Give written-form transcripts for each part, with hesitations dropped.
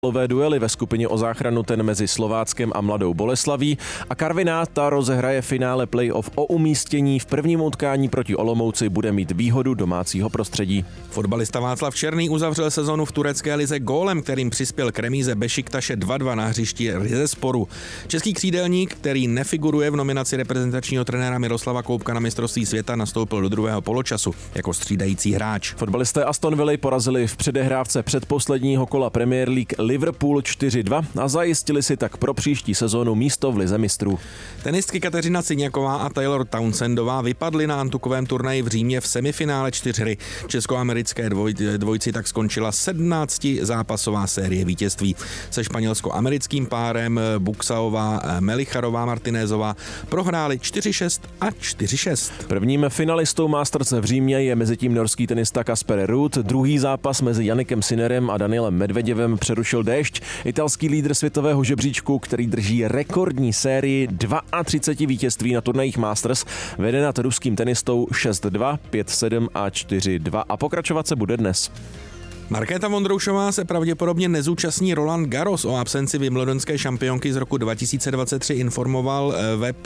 Duely ve skupině o záchranu, ten mezi Slováckem a Mladou Boleslaví, a Karviná, ta rozehraje finále playoff o umístění. V prvním utkání proti Olomouci bude mít výhodu domácího prostředí. Fotbalista Václav Černý uzavřel sezonu v turecké lize gólem, kterým přispěl k remíze Bešiktaše 2-2 na hřišti Rizesporu. Český křídelník, který nefiguruje v nominaci reprezentačního trenéra Miroslava Koubka na mistrovství světa, nastoupil do druhého poločasu jako střídající hráč. Fotbalisté Aston Villa porazili v předehrávce předposledního kola Premier League Liverpool 4-2 a zajistili si tak pro příští sezónu místo v lize mistrů. Tenistky Kateřina Ciňaková a Taylor Townsendová vypadly na antukovém turnaji v Římě v semifinále čtyřhry. Česko-americké dvojici tak skončila 17zápasová série vítězství. Se španělsko-americkým párem Buxaová, Melicharová, Martinézová prohráli 4-6 a 4-6. Prvním finalistou Masters v Římě je mezitím norský tenista Casper Ruud. Druhý zápas mezi Jannikem Sinnerem a Danielem Medveděvem přerušil déšť. Italský lídr světového žebříčku, který drží rekordní sérii 32 vítězství na turnajích Masters, vede nad ruským tenistou 6-2, 5-7 a 4-2 a pokračovat se bude dnes. Markéta Vondroušová se pravděpodobně nezúčastní Roland Garros. O absenci wimbledonské šampionky z roku 2023 informoval web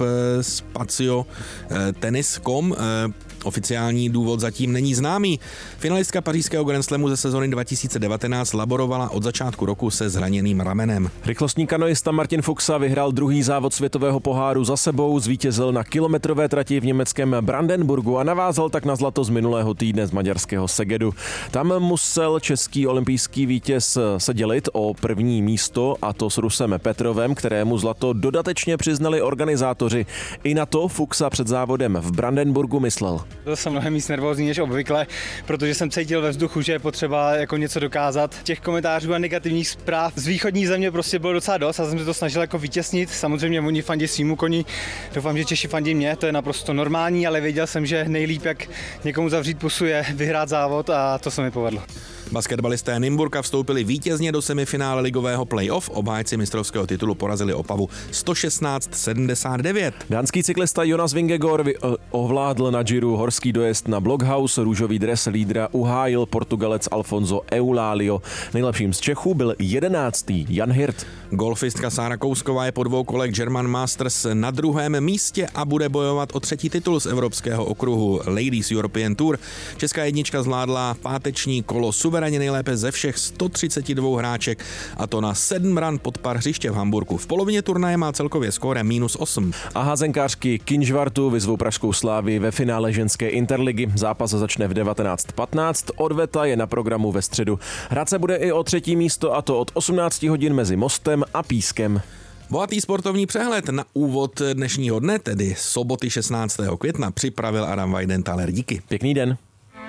spaciotennis.com. Oficiální důvod zatím není známý. Finalistka pařížského Grand Slamu ze sezony 2019 laborovala od začátku roku se zraněným ramenem. Rychlostní kanoista Martin Fuchsa vyhrál druhý závod světového poháru za sebou, zvítězil na kilometrové trati v německém Brandenburgu a navázal tak na zlato z minulého týdne z maďarského Segedu. Tam musel český olympijský vítěz se dělit o první místo, a to s Rusem Petrovem, kterému zlato dodatečně přiznali organizátoři. I na to Fuchsa před závodem v Brandenburgu myslel. Byl jsem mnohem víc nervózní než obvykle, protože jsem cítil ve vzduchu, že je potřeba jako něco dokázat. Těch komentářů a negativních zpráv z východní země prostě bylo docela dost a jsem se to snažil jako vytěsnit. Samozřejmě oni fandí svýmu koni, doufám, že Češi fandí mě, to je naprosto normální, ale věděl jsem, že nejlíp, jak někomu zavřít pusu, je vyhrát závod a to se mi povedlo. Basketbalisté Nymburka vstoupili vítězně do semifinále ligového playoff. Obhájci mistrovského titulu porazili Opavu 116-79. Dánský cyklista Jonas Vingegaard ovládl na Giro horský dojezd na Blockhaus. Růžový dres lídra uhájil Portugalec Alfonso Eulálio. Nejlepším z Čechů byl 11. Jan Hirt. Golfistka Sára Kousková je po 2 kolech German Masters na druhém místě a bude bojovat o 3. titul z evropského okruhu Ladies European Tour. Česká jednička zvládla páteční kolo suverénně nejlépe ze všech 132 hráček, a to na 7 ran pod par hřiště v Hamburku. V polovině turnaje má celkově skóre -8. A házenkářky Kynžvartu vyzvou pražskou Slávii ve finále ženské Interligy. Zápas začne v 19:15, odveta je na programu ve středu. Hrát se bude i o 3. místo, a to od 18 hodin mezi Mostem a Pískem. Bohatý sportovní přehled na úvod dnešního dne, tedy soboty 16. května, připravil Adam Weidenthaler. Díky. Pěkný den.